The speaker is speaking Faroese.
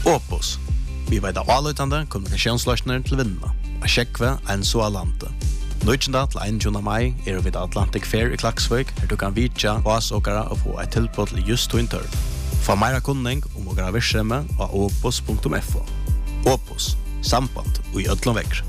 Opus. Vi vet avløytende kommunikasjonsløsninger til vinnene. A sjekve en så alante. 19. til 21. mai vi ved Atlantic Fair i Klaksvik, her du kan vitja oss åkere og få et tilbud til just to interv. Få meira kunning om åkere virksomhet av opus.fo. Opus. Samband og i ødlom vekker.